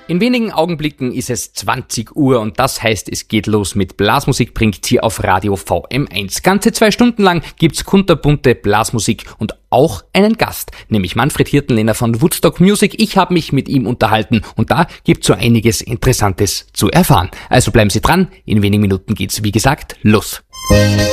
In wenigen Augenblicken ist es 20 Uhr und das heißt, es geht los mit Blasmusik bringt hier auf Radio VM1. Ganze 2 Stunden lang gibt's kunterbunte Blasmusik und auch einen Gast, nämlich Manfred Hirtenlehner von Woodstock Music. Ich habe mich mit ihm unterhalten und da gibt's so einiges Interessantes zu erfahren. Also bleiben Sie dran, in wenigen Minuten geht's wie gesagt los.